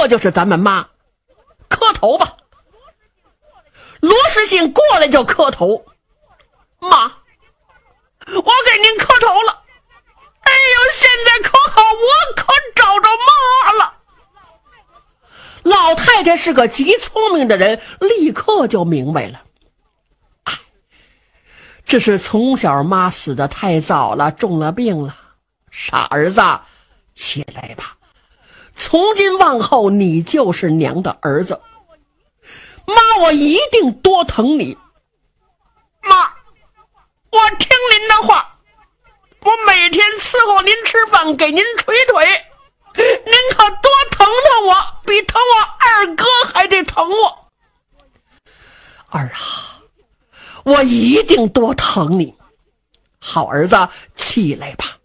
这就是咱们妈，磕头吧。罗世信过来就磕头，妈，我给您磕头了。哎呦，现在可好，我可找着妈了。老太太是个极聪明的人，立刻就明白了。哎，这是从小妈死得太早了，中了病了。傻儿子，起来吧，从今往后你就是娘的儿子。妈，我一定多疼你。妈，我听您的话，我每天伺候您吃饭，给您捶腿，您可多疼疼我，比疼我二哥还得疼我。儿啊，我一定多疼你。好儿子，起来吧。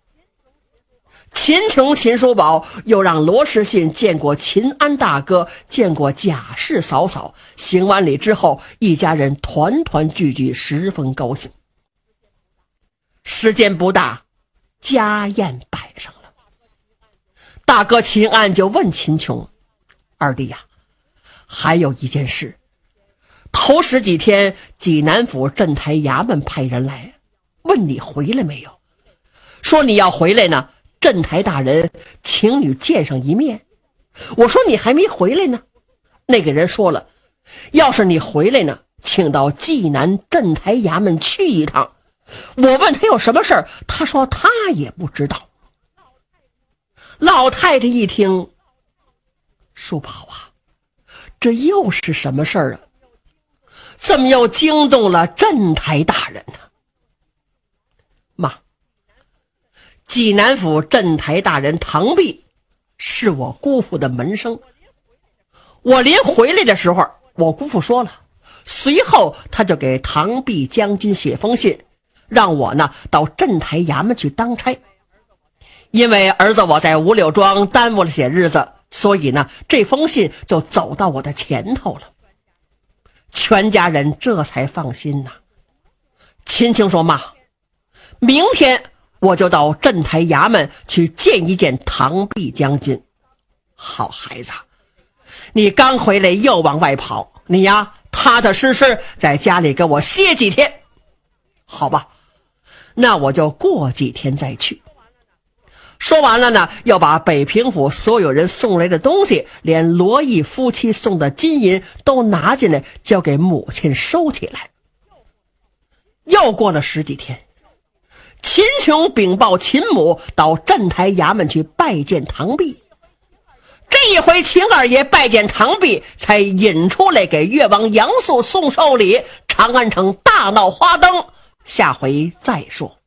秦琼、秦叔宝又让罗世信见过秦安大哥，见过贾氏嫂嫂。行完礼之后，一家人团团聚聚，十分高兴。时间不大，家宴摆上了。大哥秦安就问秦琼：“二弟呀，还有一件事，头10几天济南府镇台衙门派人来，问你回来没有？说你要回来呢，镇台大人请你见上一面。我说你还没回来呢。那个人说了，要是你回来呢，请到济南镇台衙门去一趟。我问他有什么事儿，他说他也不知道。”老太太一听，叔宝啊，这又是什么事儿啊？怎么又惊动了镇台大人呢？妈，济南府镇台大人唐弼是我姑父的门生。我临回来的时候，我姑父说了，随后他就给唐弼将军写封信，让我呢到镇台衙门去当差。因为儿子我在五柳庄耽误了些日子，所以呢这封信就走到我的前头了。全家人这才放心呐。秦琼说：“妈，明天我就到镇台衙门去见一见唐弼将军。”好孩子，你刚回来又往外跑，你呀踏踏实实在家里给我歇几天。好吧，那我就过几天再去。说完了呢，要把北平府所有人送来的东西，连罗毅夫妻送的金银都拿进来，交给母亲收起来。又过了10几天，秦琼禀报秦母到镇台衙门去拜见唐弼。这一回秦二爷拜见唐弼，才引出来给越王杨素送寿礼，长安城大闹花灯。下回再说。